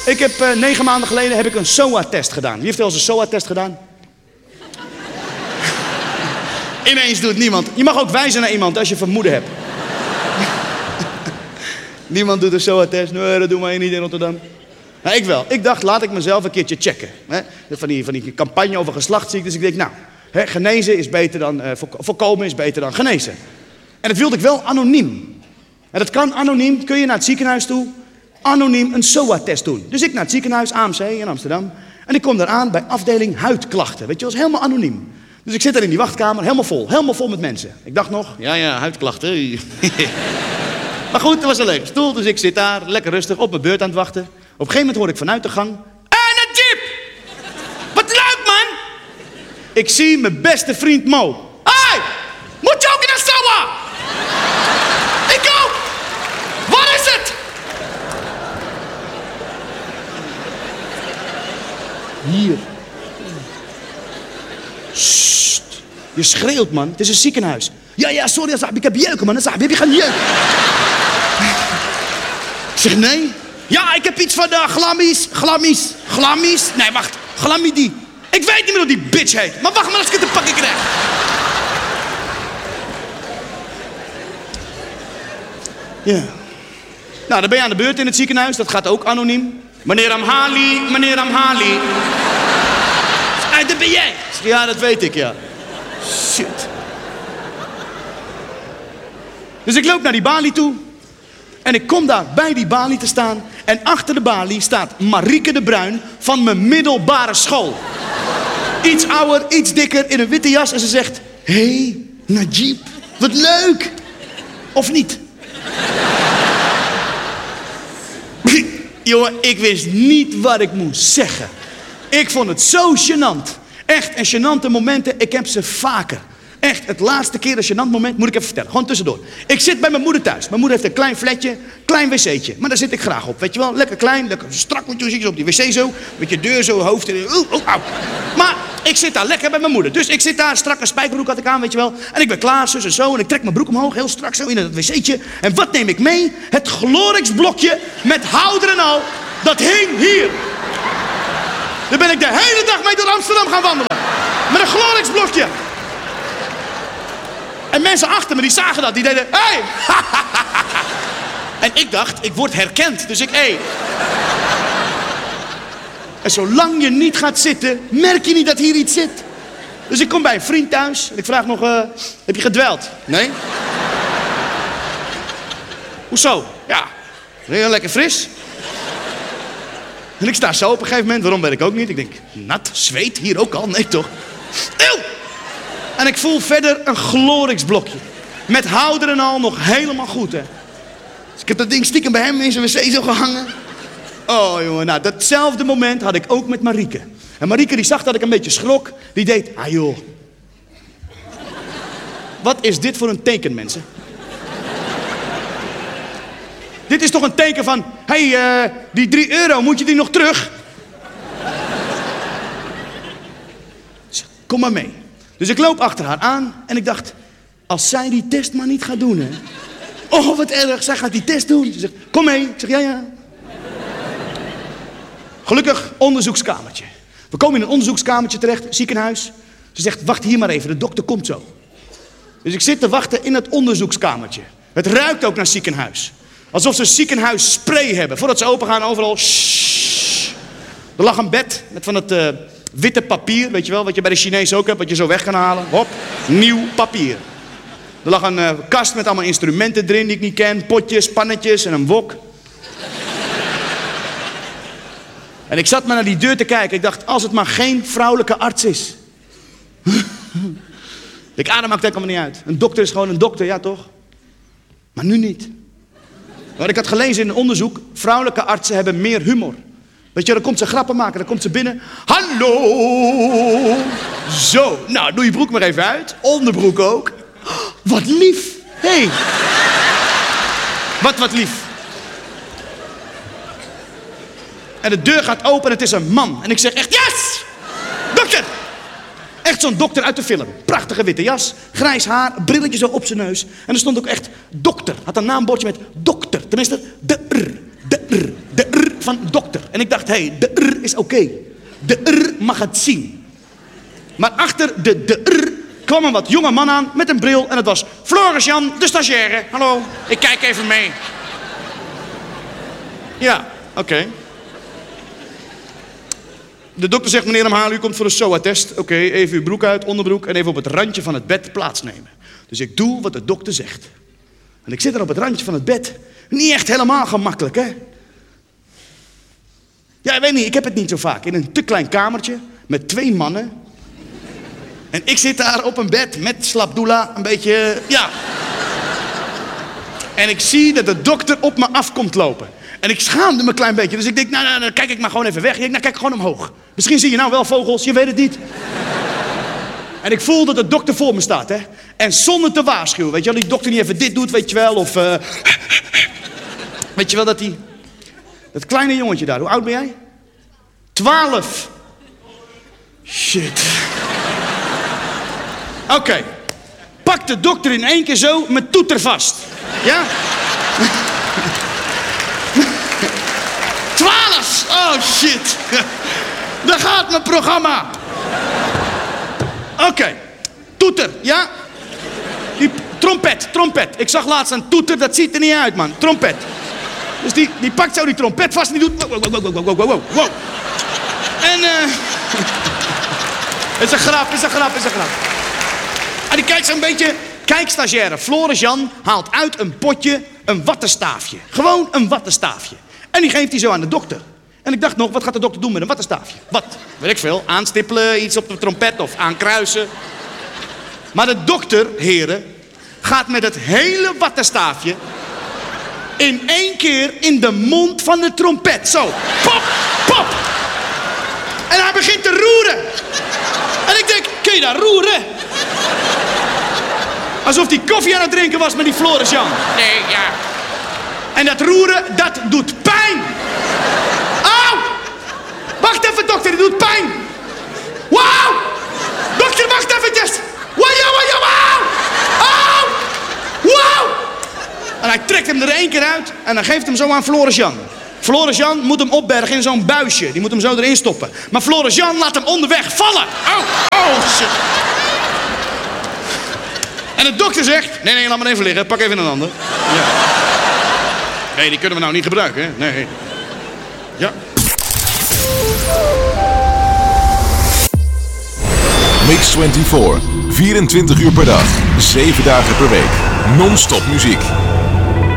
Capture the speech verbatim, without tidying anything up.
Ik heb uh, negen maanden geleden heb ik een S O A-test gedaan. Wie heeft wel eens een S O A-test gedaan? Ineens doet niemand. Je mag ook wijzen naar iemand als je vermoeden hebt. Niemand doet een S O A-test. Nee, dat doen wij niet in Rotterdam. Nou, ik wel. Ik dacht, laat ik mezelf een keertje checken. Hè? Van, die, van die campagne over geslachtsziektes. Dus ik denk, nou, hè, genezen is beter dan... Uh, voorkomen is beter dan genezen. En dat wilde ik wel anoniem. En dat kan anoniem. Kun je naar het ziekenhuis toe... anoniem een S O A-test doen. Dus ik naar het ziekenhuis, A M C in Amsterdam. En ik kom daar aan bij afdeling huidklachten. Weet je, dat is helemaal anoniem. Dus ik zit daar in die wachtkamer, helemaal vol. Helemaal vol met mensen. Ik dacht nog, ja, ja, huidklachten. Maar goed, dat was een leuke stoel. Dus ik zit daar, lekker rustig, op mijn beurt aan het wachten. Op een gegeven moment hoor ik vanuit de gang... En een jeep! Wat leuk, man! Ik zie mijn beste vriend Mo. Hey! Moet je ook in de S O A? Ik ook! Waar is het? Hier. Sst. Je schreeuwt, man. Het is een ziekenhuis. Ja, ja, sorry, sahib, ik heb jeuken, man. Sahib, heb je geen jeuk? Ik zeg, nee. Ja, ik heb iets van de uh, glammies, glammies, glammies. Nee, wacht. Glamidie. Ik weet niet meer hoe die bitch heet. Maar wacht maar als ik het te pakken krijg. Ja. Nou, dan ben je aan de beurt in het ziekenhuis. Dat gaat ook anoniem. Meneer Amhali, meneer Amhali. Ah, dat ben jij. Ja, dat weet ik, ja. Shit. Dus ik loop naar die balie toe. En ik kom daar bij die balie te staan. En achter de balie staat Marieke de Bruin van mijn middelbare school. Iets ouder, iets dikker, in een witte jas. En ze zegt, hé, hey, Najib, wat leuk. Of niet? Jongen, ik wist niet wat ik moest zeggen. Ik vond het zo gênant. Echt, en gênante momenten, ik heb ze vaker. Echt, het laatste keer een gênant moment, moet ik even vertellen. Gewoon tussendoor. Ik zit bij mijn moeder thuis. Mijn moeder heeft een klein flatje, klein wc'tje. Maar daar zit ik graag op, weet je wel. Lekker klein, lekker strak moet je zien, op die wc zo. Met je deur zo, hoofd in. Oeh, oeh, au. Maar ik zit daar lekker bij mijn moeder. Dus ik zit daar, strakke spijkerbroek had ik aan, weet je wel. En ik ben klaar, zus en zo. En ik trek mijn broek omhoog, heel strak zo in het wc'tje. En wat neem ik mee? Het Glorix blokje met houder en al. Dat hing hier. Daar ben ik de hele dag mee door Amsterdam gaan wandelen. Met een Glorix blokje. En mensen achter me, die zagen dat. Die deden, hé! Hey! En ik dacht, ik word herkend. Dus ik, hé. Hey. En zolang je niet gaat zitten, merk je niet dat hier iets zit. Dus ik kom bij een vriend thuis. En ik vraag nog, uh, heb je gedweld? Nee. Hoezo? Ja, heel lekker fris. En ik sta zo op een gegeven moment, waarom weet ik ook niet. Ik denk, nat, zweet, hier ook al, nee toch? Eeuw! En ik voel verder een Glorix blokje. Met houder en al nog helemaal goed, hè. Dus ik heb dat ding stiekem bij hem in zijn wc zo gehangen. Oh, jongen, nou, datzelfde moment had ik ook met Marieke. En Marieke die zag dat ik een beetje schrok. Die deed, ah joh. Wat is dit voor een teken, mensen? Dit is toch een teken van, hé, hey, uh, die drie euro, moet je die nog terug? Kom maar mee. Dus ik loop achter haar aan en ik dacht, als zij die test maar niet gaat doen, hè. Oh, wat erg, zij gaat die test doen. Ze zegt, kom mee. Ik zeg, ja, ja. Gelukkig, onderzoekskamertje. We komen in een onderzoekskamertje terecht, ziekenhuis. Ze zegt, wacht hier maar even, de dokter komt zo. Dus ik zit te wachten in het onderzoekskamertje. Het ruikt ook naar ziekenhuis. Alsof ze ziekenhuisspray hebben. Voordat ze open gaan, overal. Shhh. Er lag een bed met van het uh, witte papier. Weet je wel, wat je bij de Chinezen ook hebt. Wat je zo weg kan halen. Hop, nieuw papier. Er lag een uh, kast met allemaal instrumenten erin die ik niet ken. Potjes, pannetjes en een wok. En ik zat maar naar die deur te kijken. Ik dacht, als het maar geen vrouwelijke arts is. Ik adem maakt helemaal niet uit. Een dokter is gewoon een dokter, ja toch? Maar nu niet. Want ik had gelezen in een onderzoek, vrouwelijke artsen hebben meer humor. Weet je, dan komt ze grappen maken, dan komt ze binnen. Hallo! Zo, nou, doe je broek maar even uit. Onderbroek ook. Wat lief. Hé. Hey. Wat, wat lief. En de deur gaat open en het is een man. En ik zeg echt, yes! Dokter! Echt zo'n dokter uit de film. Prachtige witte jas, grijs haar, brilletje zo op zijn neus. En er stond ook echt dokter. Had een naambordje met dokter. Tenminste, de r, de r, de r van dokter. En ik dacht, hé, hey, de R is oké. Okay. De R mag het zien. Maar achter de, de R kwam een wat jonge man aan met een bril. En het was Floris Jan, de stagiaire. Hallo, ik kijk even mee. Ja, oké. Okay. De dokter zegt, meneer Amhaal, u komt voor een S O A-test. Oké, okay, even uw broek uit, onderbroek en even op het randje van het bed plaatsnemen. Dus ik doe wat de dokter zegt. En ik zit er op het randje van het bed. Niet echt helemaal gemakkelijk, hè? Ja, ik weet niet, ik heb het niet zo vaak. In een te klein kamertje met twee mannen. En ik zit daar op een bed met slapdoula, een beetje, ja. En ik zie dat de dokter op me af komt lopen. En ik schaamde me een klein beetje. Dus ik denk, nou, nou, dan kijk ik maar gewoon even weg. Ik denk, nou, kijk gewoon omhoog. Misschien zie je nou wel vogels, je weet het niet. En ik voel dat de dokter voor me staat, hè. En zonder te waarschuwen, weet je wel. Die dokter niet even dit doet, weet je wel. Of, uh... weet je wel, dat die... Dat kleine jongetje daar, hoe oud ben jij? Twaalf. Shit. Oké. Okay. Pak de dokter in één keer zo mijn toeter vast. Ja? Twaalf! Oh shit. Daar gaat mijn programma. Oké. Okay. Toeter, ja? Die trompet, trompet. Ik zag laatst een toeter, dat ziet er niet uit, man. Trompet. Dus die, die pakt zo die trompet vast en die doet... Wow, wow, wow, wow, wow, wow, wow. En eh... Uh... Het is een grap, het is een grap, het is een grap. En die kijkt zo'n beetje... Kijk, stagiaire, Floris Jan haalt uit een potje een wattenstaafje. Gewoon een wattenstaafje. En die geeft hij zo aan de dokter. En ik dacht nog, wat gaat de dokter doen met een wattenstaafje? Wat? Weet ik veel. Aanstippelen, iets op de trompet of aankruisen. Maar de dokter, heren, gaat met het hele wattenstaafje... in één keer in de mond van de trompet. Zo. Pop, pop. En hij begint te roeren. En ik denk, kun je daar roeren? Alsof hij koffie aan het drinken was met die Floris Jan. Nee, ja. En dat roeren, dat doet pijn. Auw! Wacht even, dokter, dit doet pijn. Wauw! Dokter, wacht eventjes. Wauw, wauw, wauw! Auw! Wauw! En hij trekt hem er één keer uit en dan geeft hem zo aan Floris Jan. Floris Jan moet hem opbergen in zo'n buisje. Die moet hem zo erin stoppen. Maar Floris Jan laat hem onderweg vallen. Oh, oh, shit. En de dokter zegt... Nee, nee, laat maar even liggen. Pak even een ander. Ja. Nee, die kunnen we nou niet gebruiken, hè? Nee. Ja. Mix vierentwintig. vierentwintig uur per dag. zeven dagen per week. Non-stop muziek.